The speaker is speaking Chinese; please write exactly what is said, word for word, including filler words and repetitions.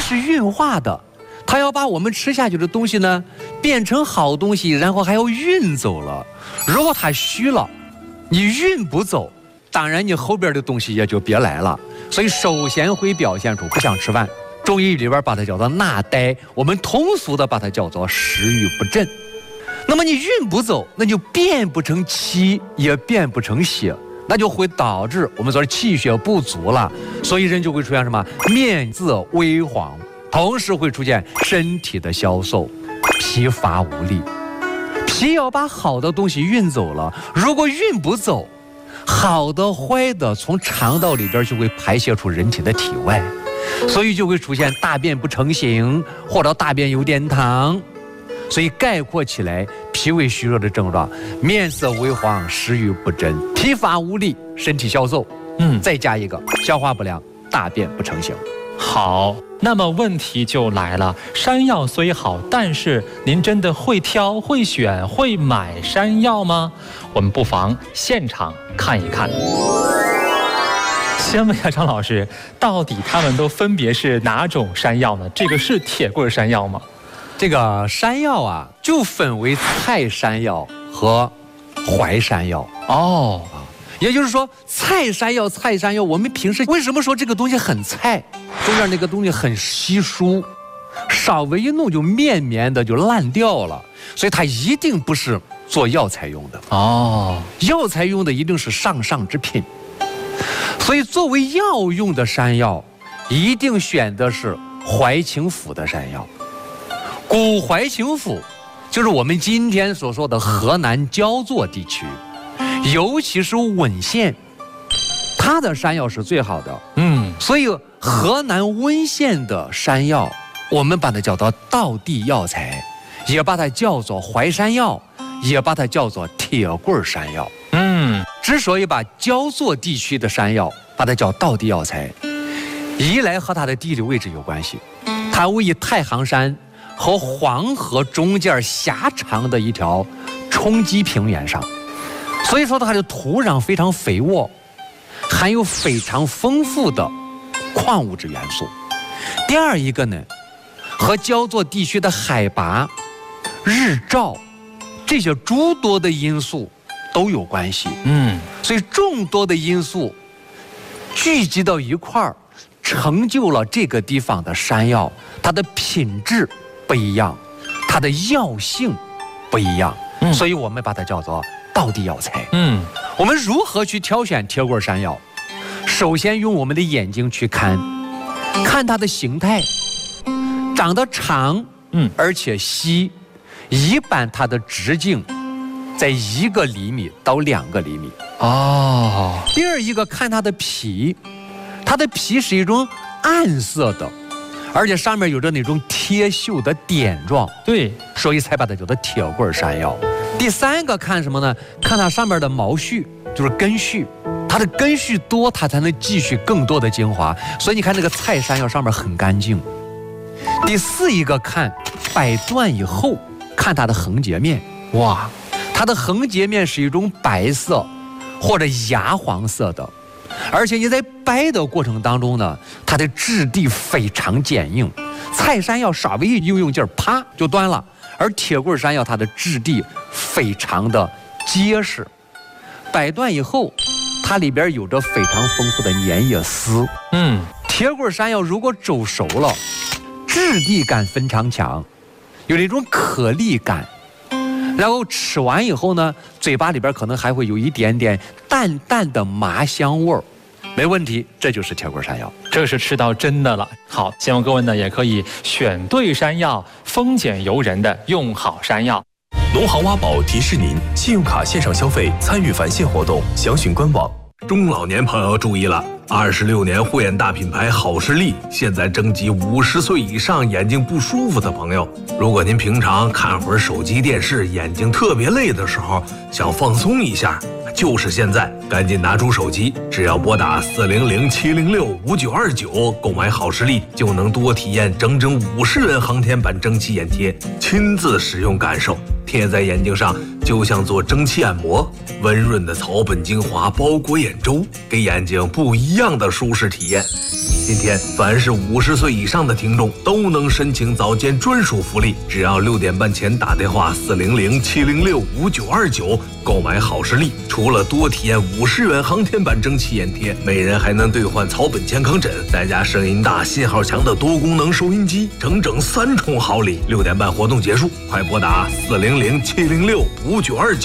是运化的，它要把我们吃下去的东西呢变成好东西，然后还要运走了。如果它虚了，你运不走，当然你后边的东西也就别来了。所以首先会表现出不想吃饭，中医里边把它叫做纳呆，我们通俗的把它叫做食欲不振。那么你运不走，那就变不成气，也变不成血，那就会导致我们说气血不足了，所以人就会出现什么面色微黄，同时会出现身体的消瘦、疲乏无力。脾要把好的东西运走了，如果运不走，好的坏的从肠道里边就会排泄出人体的体外，所以就会出现大便不成形，或者大便有点溏。所以概括起来，脾胃虚弱的症状：面色微黄、食欲不振、疲乏无力、身体消瘦。嗯，再加一个消化不良、大便不成形。 好，那么问题就来了，山药虽好，但是您真的会挑、会选、会买山药吗？我们不妨现场看一看。先问一下张老师，到底他们都分别是哪种山药呢？这个是铁棍山药吗？ 这个山药啊，就分为菜山药和淮山药。哦，也就是说，菜山药，菜山药，我们平时为什么说这个东西很菜？中间那个东西很稀疏，稍微一弄就绵绵的就烂掉了，所以它一定不是做药材用的。哦，药材用的一定是上上之品。所以作为药用的山药，一定选的是淮清府的山药。古淮清府就是我们今天所说的河南焦作地区，尤其是温县，它的山药是最好的。嗯，所以河南温县的山药，我们把它叫做道地药材，也把它叫做淮山药，也把它叫做铁棍山药。嗯，之所以把焦作地区的山药把它叫道地药材，一来和它的地理位置有关系，它位于太行山和黄河中间狭长的一条冲积平原上，所以说它的土壤非常肥沃，含有非常丰富的矿物质元素。第二一个呢，和焦作地区的海拔、日照这些诸多的因素都有关系。嗯，所以众多的因素聚集到一块儿，成就了这个地方的山药，它的品质不一样，它的药性不一样。嗯，所以我们把它叫做道地药材。嗯，我们如何去挑选铁棍山药？首先用我们的眼睛去看，看它的形态，长得长，嗯，而且稀，一般它的直径在一个厘米到两个厘米。哦。第二一个看它的皮，它的皮是一种暗色的，而且上面有着那种贴绣的点状。对，所以才把它叫做铁棍山药。第三个看什么呢？看它上面的毛絮，就是根絮。它的根絮多，它才能汲取更多的精华。所以你看这个菜山药上面很干净。第四一个看掰断以后，看它的横截面。哇，它的横截面是一种白色或者牙黄色的，而且你在掰的过程当中呢，它的质地非常坚硬。菜山药稍微一用劲儿，啪就断了，而铁棍山药它的质地非常的结实。掰断以后，它里边有着非常丰富的粘液丝。嗯，铁棍山药如果煮熟了，质地感非常强，有那种颗粒感。然后吃完以后呢，嘴巴里边可能还会有一点点淡淡的麻香味儿。没问题，这就是铁棍山药， 这是吃到真的了。好，希望各位呢也可以选对山药，丰俭由人的用好山药。 农行挖宝提示您：信用卡线上消费参与返现活动，详询官网。 中老年朋友注意了，二十六年护眼大品牌好视力现在征集五十岁以上眼睛不舒服的朋友。如果您平常看会儿手机电视，眼睛特别累的时候，想放松一下，就是现在，赶紧拿出手机，只要拨打四零零七零六五九二九购买好视力，就能多体验整整五十元航天版蒸汽眼贴，亲自使用感受，贴在眼睛上就像做蒸汽按摩，温润的草本精华包裹眼周，给眼睛不一样的舒适体验。今天，凡是五十岁以上的听众都能申请早间专属福利，只要六点半前打电话四零零七零六五九二九购买好视力，除了多体验五十元航天版蒸汽眼贴，每人还能兑换草本健康枕，再加声音大、信号强的多功能收音机，整整三重好礼。六点半活动结束，快拨打四零零七零六五九二九。